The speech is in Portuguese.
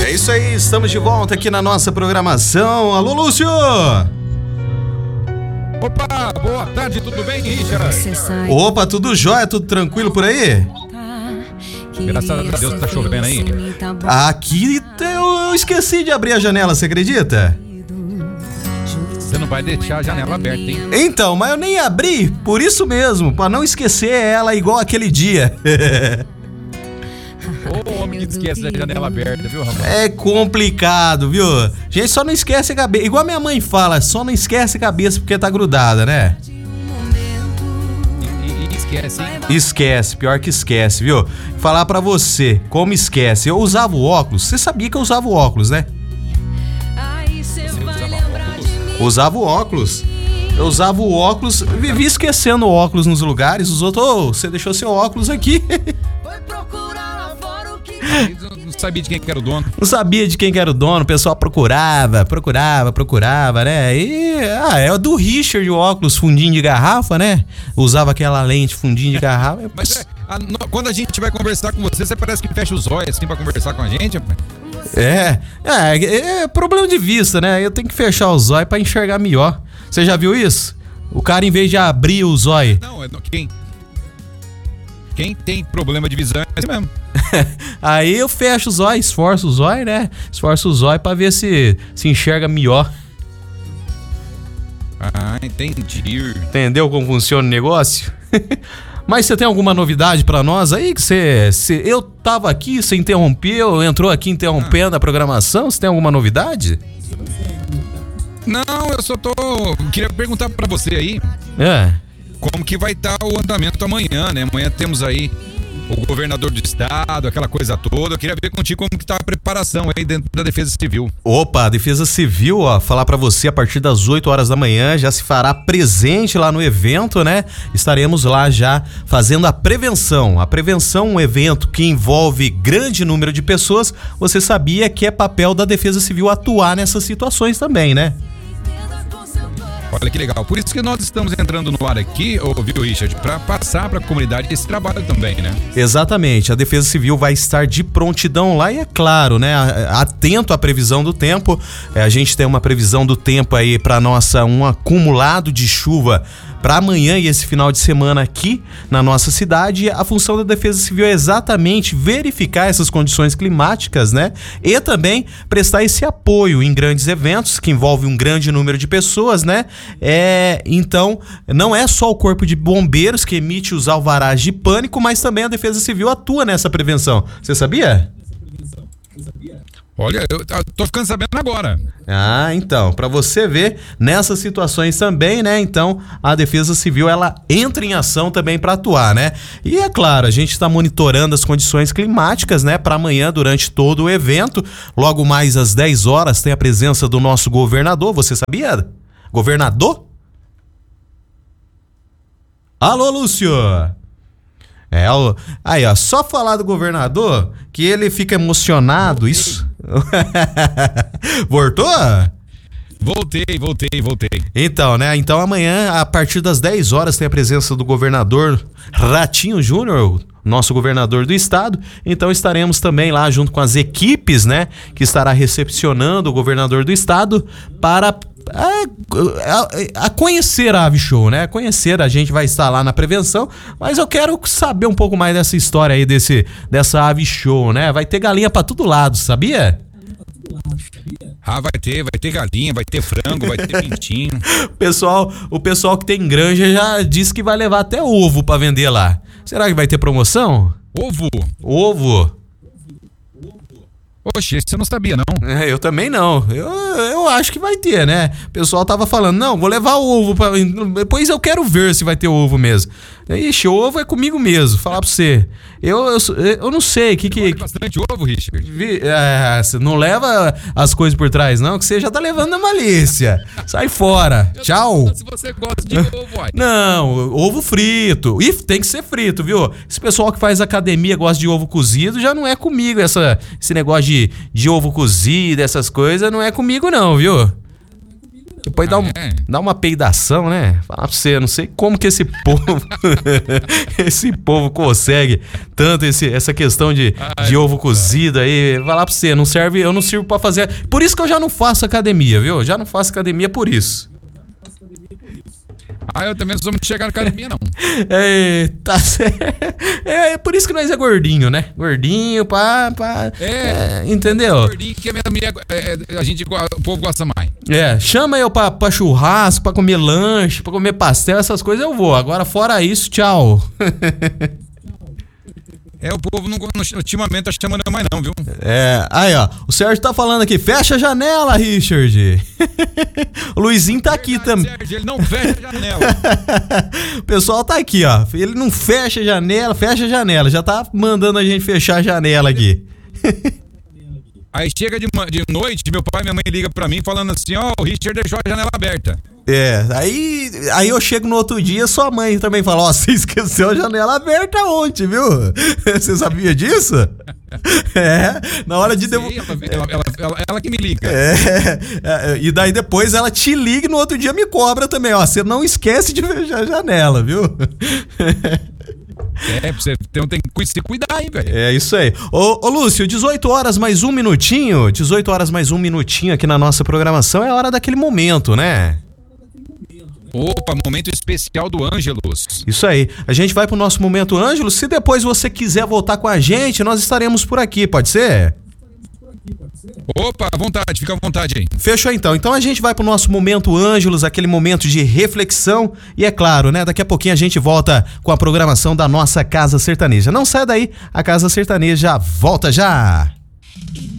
É isso aí, estamos de volta aqui na nossa programação. Alô, Lúcio! Opa, boa tarde, tudo bem, Richard? Opa, tudo jóia, tudo tranquilo por aí? Graças a Deus, tá chovendo aí. Aqui eu esqueci de abrir a janela, você acredita? Você não vai deixar a janela aberta, hein? Então, mas eu nem abri, por isso mesmo, pra não esquecer ela igual aquele dia. Ô, homem que esquece da janela aberta, viu, rapaz? É complicado, viu? Gente, só não esquece a cabeça. Igual a minha mãe fala, só não esquece a cabeça porque tá grudada, né? Esquece, hein? Esquece, pior que esquece, viu? Falar pra você, como esquece. Eu usava o óculos, você sabia que eu usava o óculos, né? Usava o óculos. Eu usava o óculos, vivia esquecendo o óculos nos lugares. Os outros, você deixou seu óculos aqui. Não sabia de quem que era o dono. Não sabia de quem que era o dono, o pessoal procurava, né? E, é do Richard o óculos, fundinho de garrafa, né? Usava aquela lente fundinho de garrafa. Mas quando a gente vai conversar com você parece que fecha os olhos assim pra conversar com a gente. É problema de vista, né? Eu tenho que fechar os olhos pra enxergar melhor. Você já viu isso? O cara, em vez de abrir os olhos... Não, quem tem problema de visão é assim mesmo. Aí eu fecho os olhos, esforço os olhos, né? Esforço os olhos pra ver se enxerga melhor. Ah, entendi. Entendeu como funciona o negócio? Mas você tem alguma novidade pra nós aí? Que eu tava aqui, você interrompeu, entrou aqui interrompendo a programação. Você tem alguma novidade? Não, eu só queria perguntar pra você aí. Como que vai estar o andamento amanhã, né? Amanhã temos aí o governador do estado, aquela coisa toda. Eu queria ver contigo como que tá a preparação aí dentro da Defesa Civil. Opa, a Defesa Civil, falar pra você, a partir das 8 horas da manhã já se fará presente lá no evento, né? Estaremos lá já fazendo a prevenção. A prevenção, um evento que envolve grande número de pessoas. Você sabia que é papel da Defesa Civil atuar nessas situações também, né? Olha que legal, por isso que nós estamos entrando no ar aqui, viu, Richard, para passar para a comunidade esse trabalho também, né? Exatamente, a Defesa Civil vai estar de prontidão lá e é claro, né, atento à previsão do tempo. A gente tem uma previsão do tempo aí para um acumulado de chuva para amanhã e esse final de semana aqui na nossa cidade. A função da Defesa Civil é exatamente verificar essas condições climáticas, né? E também prestar esse apoio em grandes eventos que envolvem um grande número de pessoas, né? Então, não é só o Corpo de Bombeiros que emite os alvarás de pânico, mas também a Defesa Civil atua nessa prevenção. Você sabia? Olha, eu tô ficando sabendo agora. Então, pra você ver, nessas situações também, né? Então, a Defesa Civil, ela entra em ação também pra atuar, né? E é claro, a gente tá monitorando as condições climáticas, né? Pra amanhã, durante todo o evento. Logo mais às 10 horas, tem a presença do nosso governador. Você sabia? Governador? Alô, Lúcio? Aí, ó, só falar do governador que ele fica emocionado, isso. Voltou? Voltei. Então, né? Então amanhã, a partir das 10 horas, tem a presença do governador Ratinho Júnior, nosso governador do estado. Então estaremos também lá junto com as equipes, né? Que estará recepcionando o governador do estado para a conhecer a Ave Show, né? A gente vai estar lá na prevenção, mas eu quero saber um pouco mais dessa história aí dessa Ave Show, né? Vai ter galinha pra todo lado, sabia? Vai ter galinha, vai ter frango, vai ter pintinho. O pessoal que tem granja já disse que vai levar até ovo pra vender lá. Será que vai ter promoção? Ovo. Oxe, esse eu não sabia, não. Eu também não. Eu acho que vai ter, né? O pessoal tava falando, não, vou levar ovo depois eu quero ver se vai ter ovo mesmo. Ixi, ovo é comigo mesmo, falar pra você. Eu não sei, que bastante ovo, Richard? Você não leva as coisas por trás, não, que você já tá levando na malícia. Sai fora. Tchau. Se você gosta de ovo, vai. Não, ovo frito. E tem que ser frito, viu? Esse pessoal que faz academia gosta de ovo cozido, já não é comigo esse negócio de ovo cozido, essas coisas, não é comigo não, viu? Depois dá uma peidação, né? Falar pra você, não sei como que esse povo esse povo consegue tanto essa questão de ovo cozido aí. Falar pra você, não serve, eu não sirvo pra fazer. Por isso que eu já não faço academia, viu? Já não faço academia por isso. Eu também não sou muito chegar na academia, não. Tá certo. É por isso que nós é gordinho, né? Gordinho, entendeu? Gordinho que a minha mulher, o povo gosta mais. Chama eu pra churrasco, pra comer lanche, pra comer pastel, essas coisas eu vou. Agora, fora isso, tchau. O povo ultimamente tá chamando mais não, viu? Aí ó, o Sérgio tá falando aqui, fecha a janela, Richard. O Luizinho tá aqui também. Sérgio, ele não fecha a janela. O pessoal tá aqui, ó, ele não fecha a janela, já tá mandando a gente fechar a janela aqui. Aí chega de noite, meu pai e minha mãe ligam pra mim falando assim, o Richard deixou a janela aberta. Aí eu chego no outro dia, sua mãe também fala, você esqueceu a janela aberta ontem, viu? Você sabia disso? Na hora de devolver. Ela que me liga. E daí depois ela te liga e no outro dia me cobra também, você não esquece de fechar a janela, viu? Você tem que se cuidar aí, velho. É isso aí. Ô Lúcio, 18 horas mais um minutinho aqui na nossa programação, é a hora daquele momento, né? Opa, momento especial do Ângelus. Isso aí. A gente vai pro nosso momento Ângelus. Se depois você quiser voltar com a gente, nós estaremos por aqui, pode ser? Opa, à vontade, fica à vontade aí. Fechou então. Então a gente vai pro nosso momento Ângelus, aquele momento de reflexão. E é claro, né? Daqui a pouquinho a gente volta com a programação da nossa Casa Sertaneja. Não sai daí, a Casa Sertaneja volta já.